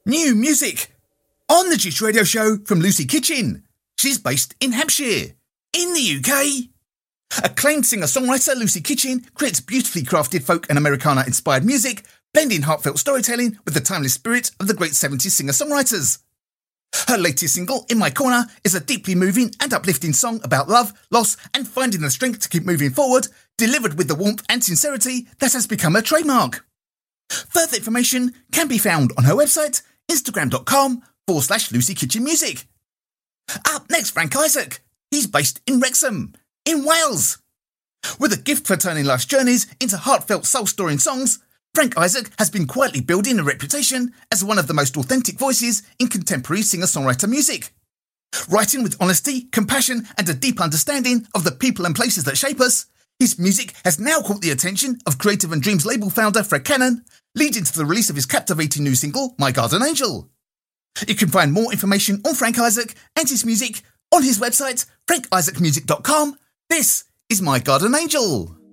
New music on the Gist Radio Show from Lucy Kitchen. She's based in Hampshire, in the UK. Acclaimed singer-songwriter Lucy Kitchen creates beautifully crafted folk and Americana-inspired music, blending heartfelt storytelling with the timeless spirit of the great 70s singer-songwriters. Her latest single, In My Corner, is a deeply moving and uplifting song about love, loss, and finding the strength to keep moving forward, delivered with the warmth and sincerity that has become her trademark. Further information can be found on her website, instagram.com/Lucy Kitchen Music. Up next, Frank Isaac. He's based in Wrexham, in Wales. With a gift for turning life's journeys into heartfelt soul-stirring songs, Frank Isaac has been quietly building a reputation as one of the most authentic voices in contemporary singer-songwriter music. Writing with honesty, compassion, and a deep understanding of the people and places that shape us, his music has now caught the attention of Creative and Dreams label founder Fred Cannon, leading to the release of his captivating new single, My Garden Angel. You can find more information on Frank Isaac and his music on his website, frankisaacmusic.com. This is My Garden Angel.